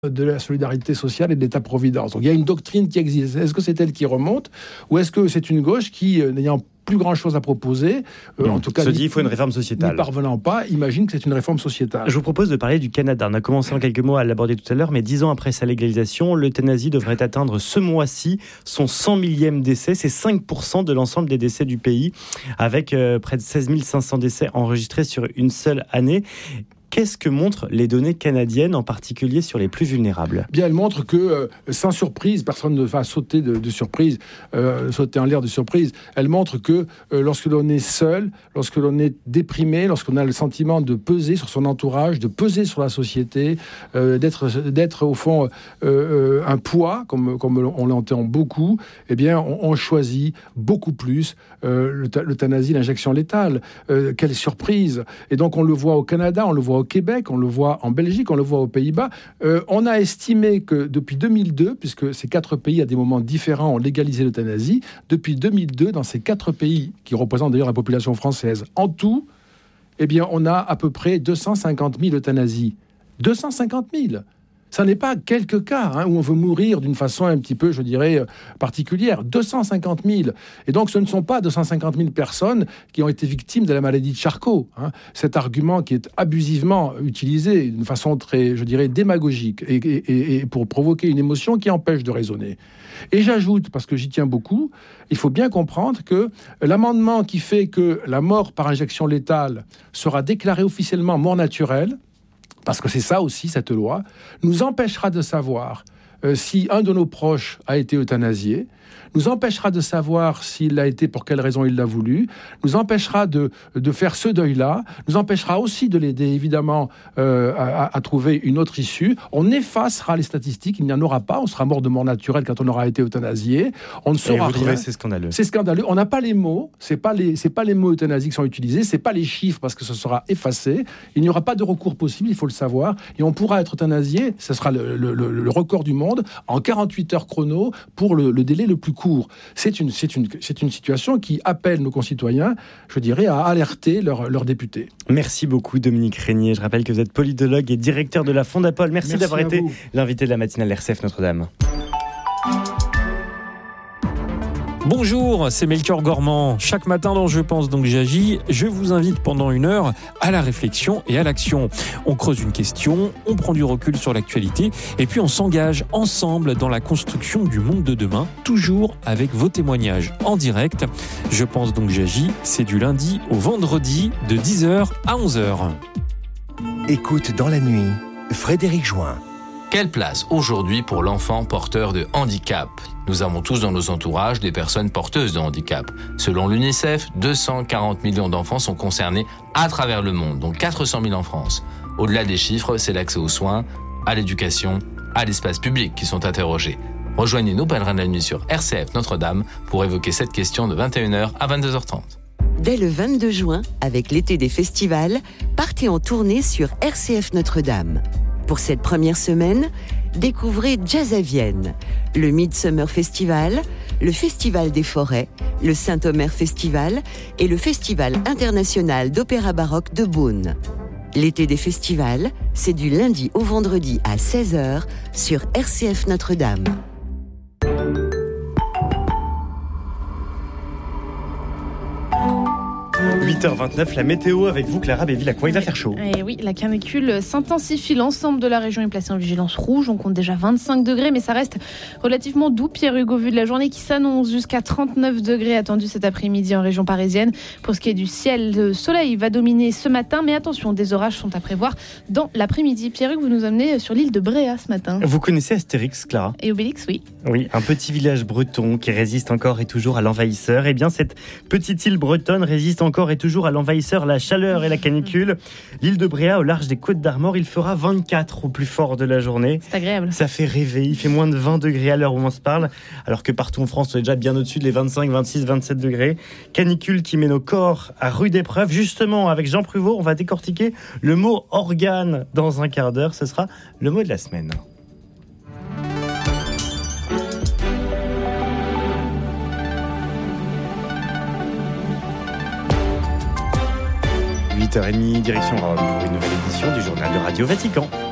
de la solidarité sociale et de l'État-providence. Donc il y a une doctrine qui existe. Est-ce que c'est elle qui remonte ou est-ce que c'est une gauche qui, n'ayant plus grand-chose à proposer, en tout cas, se dit il faut une réforme sociétale. N'y parvenant pas, imagine que c'est une réforme sociétale. Je vous propose de parler du Canada. On a commencé en quelques mots à l'aborder tout à l'heure, mais 10 ans après sa légalisation, l'euthanasie devrait atteindre ce mois-ci son 100 millième décès. C'est 5% de l'ensemble des décès du pays, avec près de 16 500 décès enregistrés sur une seule année. Qu'est-ce que montrent les données canadiennes, en particulier sur les plus vulnérables ? Bien, elles montrent que, sans surprise, personne ne va sauter de surprise, sauter en l'air de surprise. Elles montrent que lorsque l'on est seul, lorsque l'on est déprimé, lorsqu'on a le sentiment de peser sur son entourage, de peser sur la société, d'être au fond un poids, comme on l'entend beaucoup, eh bien, on choisit beaucoup plus l'euthanasie, l'injection létale. Quelle surprise ! Et donc, on le voit au Canada, on le voit au Québec, on le voit en Belgique, on le voit aux Pays-Bas. On a estimé que depuis 2002, puisque ces 4 pays à des moments différents ont légalisé l'euthanasie, depuis 2002, dans ces 4 pays, qui représentent d'ailleurs la population française, en tout, eh bien, on a à peu près 250 000 euthanasies. 250 000 ! Ça n'est pas quelques cas où on veut mourir d'une façon un petit peu, je dirais, particulière. 250 000. Et donc, ce ne sont pas 250 000 personnes qui ont été victimes de la maladie de Charcot. Cet argument qui est abusivement utilisé d'une façon très, je dirais, démagogique et pour provoquer une émotion qui empêche de raisonner. Et j'ajoute, parce que j'y tiens beaucoup, il faut bien comprendre que l'amendement qui fait que la mort par injection létale sera déclarée officiellement mort naturelle, parce que c'est ça aussi, cette loi, nous empêchera de savoir si un de nos proches a été euthanasié, nous empêchera de savoir s'il l'a été, pour quelle raison il l'a voulu, nous empêchera de faire ce deuil-là, nous empêchera aussi de l'aider, évidemment, à trouver une autre issue. On effacera les statistiques, il n'y en aura pas, on sera mort de mort naturelle quand on aura été euthanasié, on ne saura rien. Trouvez, c'est scandaleux. C'est scandaleux, on n'a pas les mots, c'est pas les mots euthanasie qui sont utilisés, c'est pas les chiffres parce que ce sera effacé, il n'y aura pas de recours possible, il faut le savoir, et on pourra être euthanasié, ce sera le record du monde, en 48 heures chrono pour le délai le plus court. C'est une situation qui appelle nos concitoyens, je dirais, à alerter leurs députés. Merci beaucoup Dominique Régnier. Je rappelle que vous êtes politologue et directeur de la Fondapol. Merci d'avoir été l'invité de la matinale RCF Notre-Dame. Bonjour, c'est Melchior Gormand. Chaque matin dans Je pense donc j'agis, je vous invite pendant 1 heure à la réflexion et à l'action. On creuse une question, on prend du recul sur l'actualité et puis on s'engage ensemble dans la construction du monde de demain, toujours avec vos témoignages en direct. Je pense donc j'agis, c'est du lundi au vendredi de 10h à 11h. Écoute dans la nuit, Frédéric Join. Quelle place aujourd'hui pour l'enfant porteur de handicap ? Nous avons tous dans nos entourages des personnes porteuses de handicap. Selon l'UNICEF, 240 millions d'enfants sont concernés à travers le monde, dont 400 000 en France. Au-delà des chiffres, c'est l'accès aux soins, à l'éducation, à l'espace public qui sont interrogés. Rejoignez nos pèlerins de la nuit sur RCF Notre-Dame pour évoquer cette question de 21h à 22h30. Dès le 22 juin, avec l'été des festivals, partez en tournée sur RCF Notre-Dame. Pour cette première semaine, découvrez Jazz à Vienne, le Midsummer Festival, le Festival des Forêts, le Saint-Omer Festival et le Festival international d'opéra baroque de Beaune. L'été des festivals, c'est du lundi au vendredi à 16h sur RCF Notre-Dame. 8h29, la météo avec vous, Clara Béville-Lacroix. Il va faire chaud. Et oui, la canicule s'intensifie. L'ensemble de la région est placé en vigilance rouge. On compte déjà 25 degrés, mais ça reste relativement doux, Pierre-Hugues, au vu de la journée qui s'annonce. Jusqu'à 39 degrés attendus cet après-midi en région parisienne. Pour ce qui est du ciel, le soleil va dominer ce matin, mais attention, des orages sont à prévoir dans l'après-midi. Pierre-Hugues, vous nous emmenez sur l'île de Bréa ce matin. Vous connaissez Astérix, Clara ? Et Obélix, oui. Oui, un petit village breton qui résiste encore et toujours à l'envahisseur. Eh bien, cette petite île bretonne résiste encore et toujours à l'envahisseur, la chaleur et la canicule. L'île de Bréa, au large des Côtes d'Armor, il fera 24 au plus fort de la journée. C'est agréable. Ça fait rêver. Il fait moins de 20 degrés à l'heure où on se parle, alors que partout en France, on est déjà bien au-dessus des 25, 26, 27 degrés. Canicule qui met nos corps à rude épreuve. Justement, avec Jean Pruvot, on va décortiquer le mot organe dans un quart d'heure. Ce sera le mot de la semaine. h 30, direction Rome pour une nouvelle édition du journal de Radio Vatican.